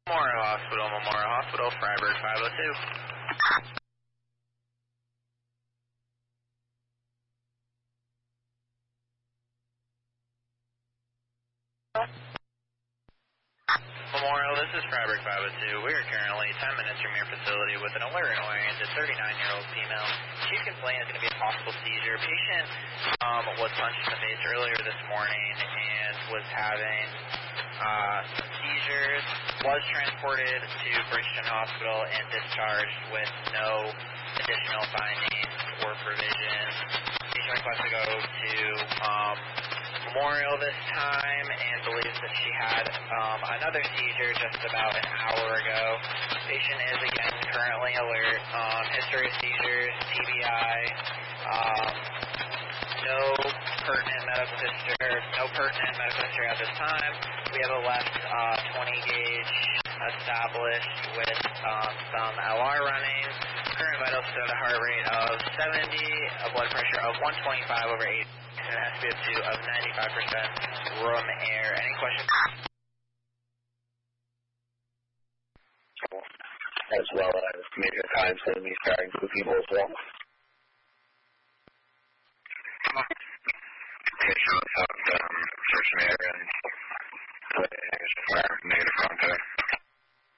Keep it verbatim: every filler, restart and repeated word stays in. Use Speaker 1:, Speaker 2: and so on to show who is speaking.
Speaker 1: Memorial Hospital, Memorial Hospital, Freiburg five oh two. Memorial, this is Freiburg five oh two. We are currently ten minutes from your facility with an alert-oriented thirty-nine-year-old female. Chief complaint is going to be a possible seizure. Patient um, was punched in the face earlier this morning and was having uh, some seizures, was transported to Bridgeton Hospital and discharged with no additional findings or provisions. Patient requests to go to um, Memorial this time and believes that she had um, another seizure just about an hour ago. Patient is again currently alert. Um, history of seizures, T B I, um, no pertinent medical history, no pertinent medical history at this time. We have a left uh, twenty gauge established with um, some L R running. Current vital stood a heart rate of seventy, a blood pressure of one twenty-five over eighty. And an S P F two of ninety-five percent room air. Any questions?
Speaker 2: As well as major times in me starting to people as well. Patients have um, search and air and negative contact.